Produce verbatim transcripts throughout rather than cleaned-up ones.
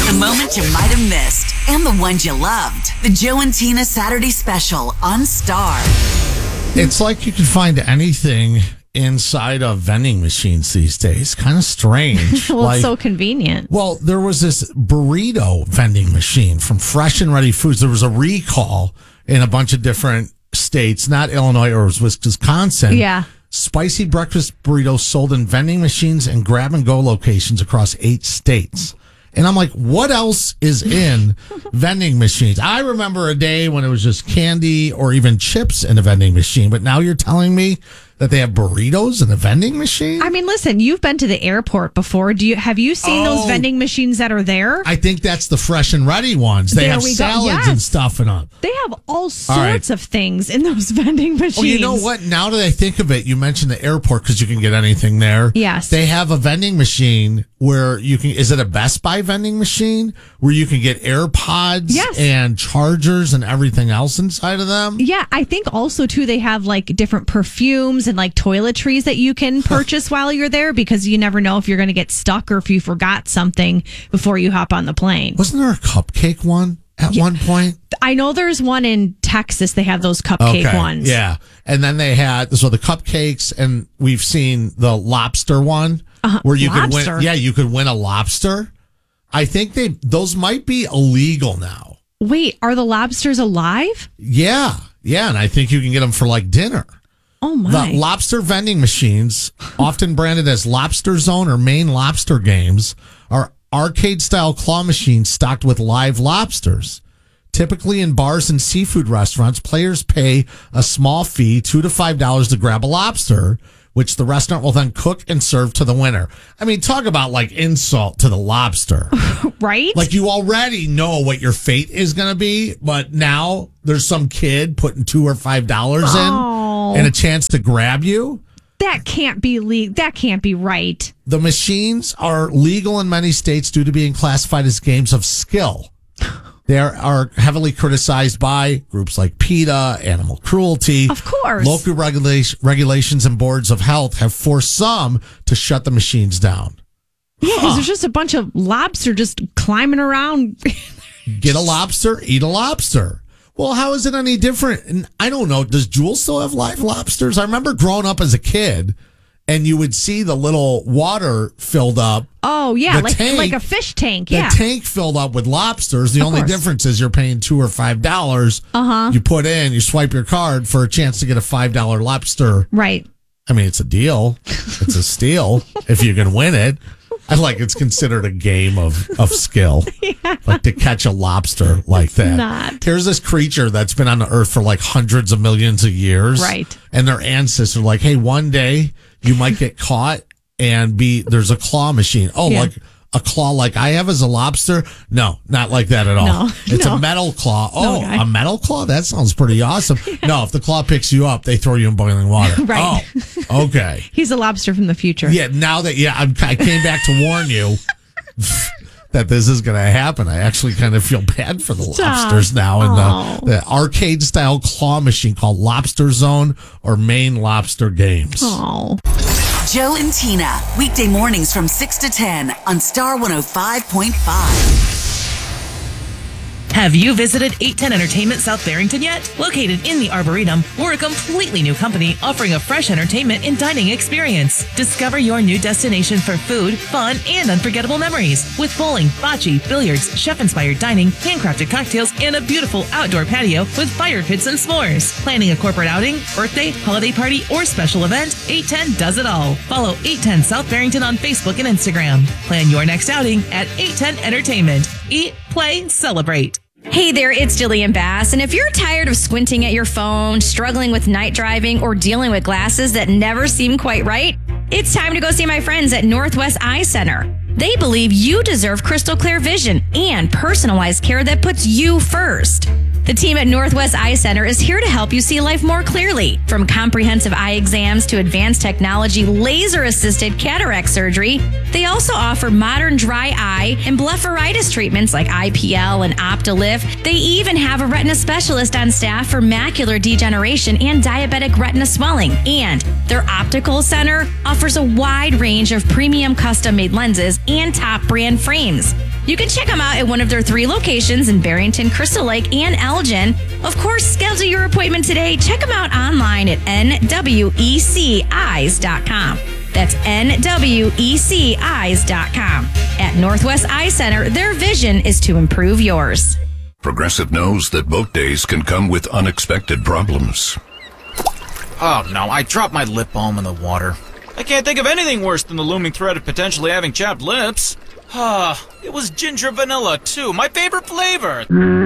The moments you might have missed and the ones you loved. The Joe and Tina Saturday Special on Star. It's like you can find anything inside of vending machines these days. Kind of strange. well, like, it's so convenient. Well, there was this burrito vending machine from Fresh and Ready Foods. There was a recall in a bunch of different states, not Illinois or Wisconsin. Yeah. Spicy breakfast burritos sold in vending machines and grab and go locations across eight states. And I'm like, what else is in vending machines? I remember a day when it was just candy or even chips in a vending machine. But now you're telling me that they have burritos in a vending machine? I mean, listen, you've been to the airport before. Do you have you seen Oh. those vending machines that are there? I think that's the Fresh and Ready ones. They There have we go. salads Yes. and stuff in them. They have all sorts right. of things in those vending machines. Well, you know what? Now that I think of it, you mentioned the airport because you can get anything there. Yes. They have a vending machine where you can, is it a Best Buy vending machine where you can get AirPods Yes. and chargers and everything else inside of them? Yeah, I think also too they have like different perfumes and like toiletries that you can purchase while you're there because you never know if you're going to get stuck or if you forgot something before you hop on the plane. Wasn't there a cupcake one at Yeah. one point? I know there's one in Texas. They have those cupcake ones. Yeah. And then they had, so the cupcakes, and we've seen the lobster one Uh, where you lobster? could win. Yeah, you could win a lobster. I think they, those might be illegal now. Wait, are the lobsters alive? Yeah. Yeah. And I think you can get them for like dinner. Oh my. The lobster vending machines, often branded as Lobster Zone or Maine Lobster Games, are arcade-style claw machines stocked with live lobsters. Typically in bars and seafood restaurants, players pay a small fee, two to five dollars, to grab a lobster, which the restaurant will then cook and serve to the winner. I mean, talk about like insult to the lobster. Right? Like you already know what your fate is going to be, but now there's some kid putting two or five dollars Oh. in and a chance to grab you. that can't be le- that can't be right. The machines are legal in many states due to being classified as games of skill. They are, are heavily criticized by groups like PETA, Animal Cruelty. Of course. Local regulation, regulations and boards of health have forced some to shut the machines down. Yeah, because there's just a bunch of lobster just climbing around. Get a lobster, eat a lobster. Well, how is it any different? And I don't know. Does Jules still have live lobsters? I remember growing up as a kid, and you would see the little water filled up. Oh, yeah, The like tank- like a fish tank. The Yeah. tank filled up with lobsters. The Of only course. difference is you're paying two or five dollars. Uh-huh. You put in, you swipe your card for a chance to get a five dollar lobster. Right. I mean, it's a deal. It's a steal if you can win it. I like it's considered a game of, of skill. Yeah. Like to catch a lobster like that. not. Here's this creature that's been on the earth for like hundreds of millions of years. Right. And their ancestors are like, hey, one day you might get caught and be, there's a claw machine. Oh, Yeah. like a claw like I have as a lobster? No, not like that at all. No, it's no. a metal claw. Oh, guy. a metal claw? That sounds pretty awesome. No, if the claw picks you up, they throw you in boiling water. Right. Oh, okay. He's a lobster from the future. Yeah, now that, yeah, I'm, I came back to warn you that this is going to happen. I actually kind of feel bad for the Stop. lobsters now in Aw. the, the arcade style claw machine called Lobster Zone or Maine Lobster Games. Oh. Joe and Tina, weekday mornings from six to ten on Star one oh five point five. Have you visited eight ten Entertainment South Barrington yet? Located in the Arboretum, we're a completely new company offering a fresh entertainment and dining experience. Discover your new destination for food, fun, and unforgettable memories with bowling, bocce, billiards, chef-inspired dining, handcrafted cocktails, and a beautiful outdoor patio with fire pits and s'mores. Planning a corporate outing, birthday, holiday party, or special event, eight ten does it all. Follow eight ten South Barrington on Facebook and Instagram. Plan your next outing at eight ten Entertainment. Eat, play, celebrate. Hey there, it's Jillian Bass, and if you're tired of squinting at your phone, struggling with night driving, or dealing with glasses that never seem quite right, it's time to go see my friends at Northwest Eye Center. They believe you deserve crystal clear vision and personalized care that puts you first. The team at Northwest Eye Center is here to help you see life more clearly. From comprehensive eye exams to advanced technology laser-assisted cataract surgery, they also offer modern dry eye and blepharitis treatments like I P L and Optilift. They even have a retina specialist on staff for macular degeneration and diabetic retina swelling. And their optical center offers a wide range of premium custom-made lenses and top brand frames. You can check them out at one of their three locations in Barrington, Crystal Lake, and Elgin. Of course, schedule your appointment today. Check them out online at N W E C eyes dot com. That's N W E C eyes dot com. At Northwest Eye Center, their vision is to improve yours. Progressive knows that boat days can come with unexpected problems. Oh no, I dropped my lip balm in the water. I can't think of anything worse than the looming threat of potentially having chapped lips. Ah, it was ginger vanilla too, my favorite flavor.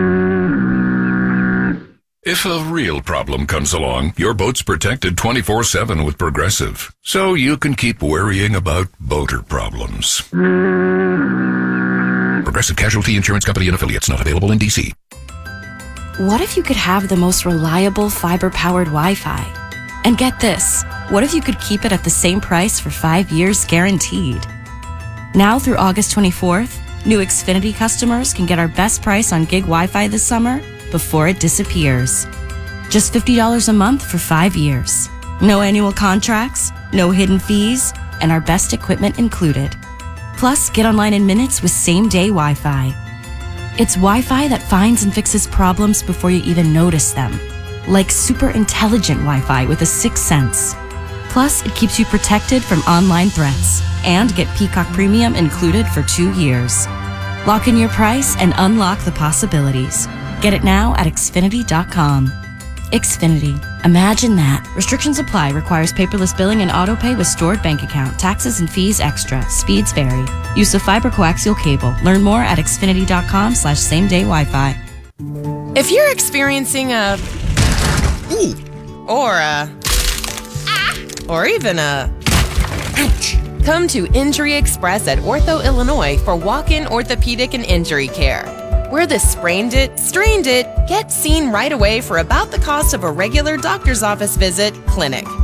If a real problem comes along, your boat's protected twenty-four seven with Progressive, so you can keep worrying about boater problems. Progressive Casualty Insurance Company and Affiliates, not available in D C. What if you could have the most reliable fiber-powered Wi-Fi? And get this, what if you could keep it at the same price for five years guaranteed? Now through August twenty-fourth, new Xfinity customers can get our best price on gig Wi-Fi this summer before it disappears. Just fifty dollars a month for five years. No annual contracts, no hidden fees, and our best equipment included. Plus, get online in minutes with same-day Wi-Fi. It's Wi-Fi that finds and fixes problems before you even notice them. Like super intelligent Wi-Fi with a sixth sense. Plus, it keeps you protected from online threats. And get Peacock Premium included for two years. Lock in your price and unlock the possibilities. Get it now at Xfinity dot com. Xfinity. Imagine that. Restrictions apply. Requires paperless billing and auto pay with stored bank account. Taxes and fees extra. Speeds vary. Use of fiber coaxial cable. Learn more at Xfinity dot com slash same day Wi-Fi. If you're experiencing a Ooh. or a ah. or even a ouch, come to Injury Express at Ortho, Illinois for walk-in orthopedic and injury care. Where the sprained it, strained it, get seen right away for about the cost of a regular doctor's office visit, clinic.